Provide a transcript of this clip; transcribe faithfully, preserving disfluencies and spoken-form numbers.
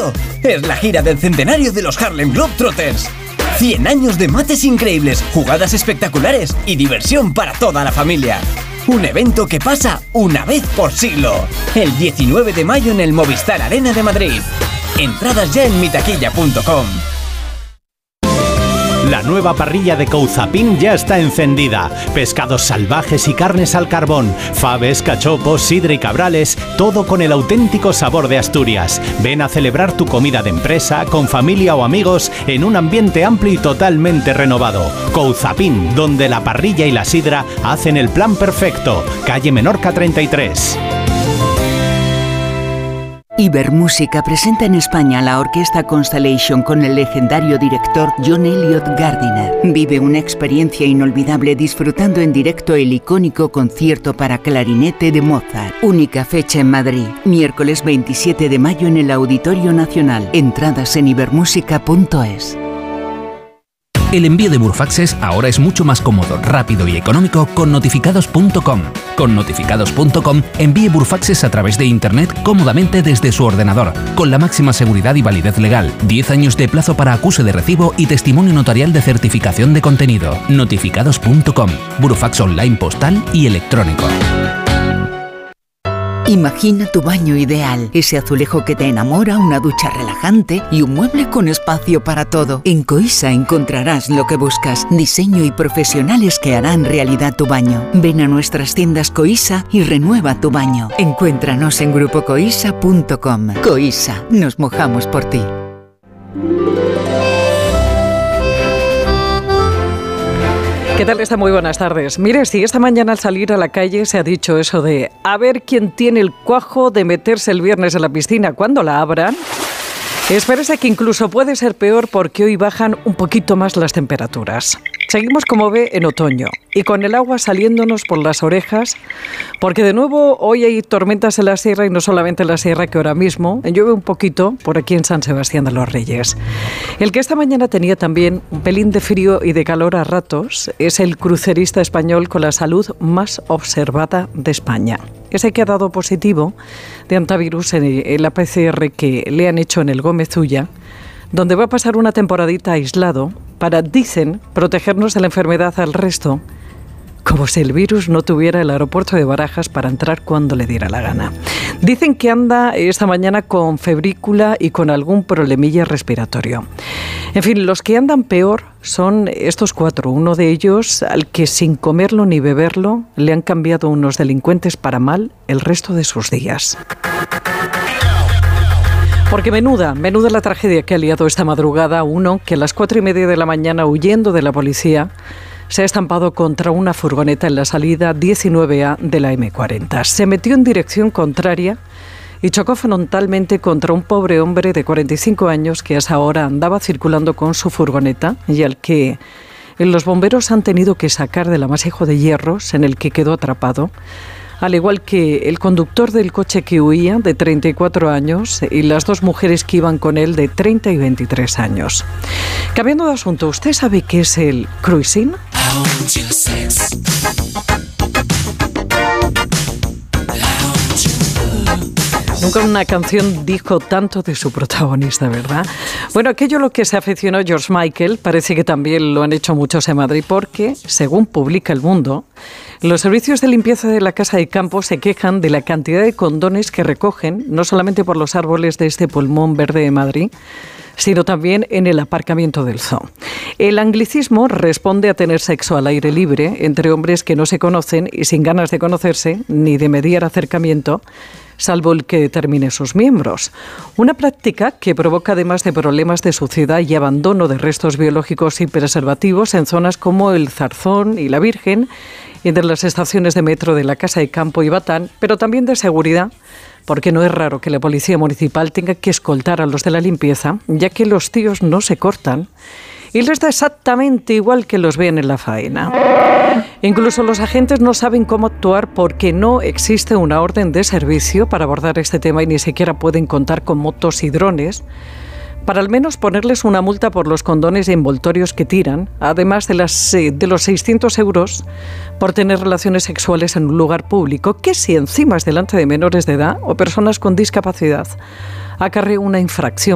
solo es la gira del centenario de los Harlem Globetrotters. cien años de mates increíbles, jugadas espectaculares y diversión para toda la familia. Un evento que pasa una vez por siglo. El diecinueve de mayo en el Movistar Arena de Madrid. Entradas ya en mitaquilla punto com. La nueva parrilla de Couzapin ya está encendida. Pescados salvajes y carnes al carbón, faves, cachopos, sidra y cabrales, todo con el auténtico sabor de Asturias. Ven a celebrar tu comida de empresa, con familia o amigos, en un ambiente amplio y totalmente renovado. Couzapin, donde la parrilla y la sidra hacen el plan perfecto. Calle Menorca treinta y tres. Ibermúsica presenta en España la Orquesta Constellation con el legendario director John Elliott Gardiner. Vive una experiencia inolvidable disfrutando en directo el icónico concierto para clarinete de Mozart. Única fecha en Madrid, miércoles veintisiete de mayo en el Auditorio Nacional. Entradas en ibermúsica punto es. El envío de Burofaxes ahora es mucho más cómodo, rápido y económico con notificados punto com. Con notificados punto com envíe Burofaxes a través de Internet cómodamente desde su ordenador, con la máxima seguridad y validez legal. diez años de plazo para acuse de recibo y testimonio notarial de certificación de contenido. notificados punto com. Burofax online postal y electrónico. Imagina tu baño ideal, ese azulejo que te enamora, una ducha relajante y un mueble con espacio para todo. En Coisa encontrarás lo que buscas, diseño y profesionales que harán realidad tu baño. Ven a nuestras tiendas Coisa y renueva tu baño. Encuéntranos en grupo coisa punto com. Coisa, nos mojamos por ti. ¿Qué tal está? Muy buenas tardes. Mire, si esta mañana al salir a la calle se ha dicho eso de a ver quién tiene el cuajo de meterse el viernes en la piscina cuando la abran, espérese que incluso puede ser peor porque hoy bajan un poquito más las temperaturas. Seguimos, como ve, en otoño y con el agua saliéndonos por las orejas, porque de nuevo hoy hay tormentas en la sierra y no solamente en la sierra, que ahora mismo llueve un poquito por aquí en San Sebastián de los Reyes. El que esta mañana tenía también un pelín de frío y de calor a ratos es el crucerista español con la salud más observada de España. Ese que ha dado positivo de antivirus en la P C R que le han hecho en el Gómez Ulla, donde va a pasar una temporadita aislado para, dicen, protegernos de la enfermedad al resto, como si el virus no tuviera el aeropuerto de Barajas para entrar cuando le diera la gana. Dicen que anda esta mañana con febrícula y con algún problemilla respiratorio. En fin, los que andan peor son estos cuatro. Uno de ellos, al que sin comerlo ni beberlo, le han cambiado unos delincuentes para mal el resto de sus días. Porque menuda, menuda la tragedia que ha liado esta madrugada uno que a las cuatro y media de la mañana, huyendo de la policía, se ha estampado contra una furgoneta en la salida diecinueve A de la eme cuarenta. Se metió en dirección contraria y chocó frontalmente contra un pobre hombre de cuarenta y cinco años que a esa hora andaba circulando con su furgoneta y al que los bomberos han tenido que sacar del amasijo de hierros en el que quedó atrapado, al igual que el conductor del coche que huía, de treinta y cuatro años, y las dos mujeres que iban con él, de treinta y veintitrés años. Cambiando de asunto, ¿usted sabe qué es el cruising? Nunca una canción dijo tanto de su protagonista, ¿verdad? Bueno, aquello a lo que se aficionó George Michael parece que también lo han hecho muchos en Madrid porque, según publica El Mundo, los servicios de limpieza de la Casa de Campo se quejan de la cantidad de condones que recogen, no solamente por los árboles de este pulmón verde de Madrid, sino también en el aparcamiento del zoo. El anglicismo responde a tener sexo al aire libre entre hombres que no se conocen y sin ganas de conocerse ni de mediar acercamiento, salvo el que determine sus miembros. Una práctica que provoca, además de problemas de suciedad y abandono de restos biológicos y preservativos en zonas como el Zarzón y la Virgen, entre las estaciones de metro de la Casa de Campo y Batán, pero también de seguridad, porque no es raro que la policía municipal tenga que escoltar a los de la limpieza, ya que los tíos no se cortan y les da exactamente igual que los vean en la faena. Incluso los agentes no saben cómo actuar porque no existe una orden de servicio para abordar este tema y ni siquiera pueden contar con motos y drones para al menos ponerles una multa por los condones y envoltorios que tiran, además de, las, de los seiscientos euros por tener relaciones sexuales en un lugar público, que si encima es delante de menores de edad o personas con discapacidad, acarrea una infracción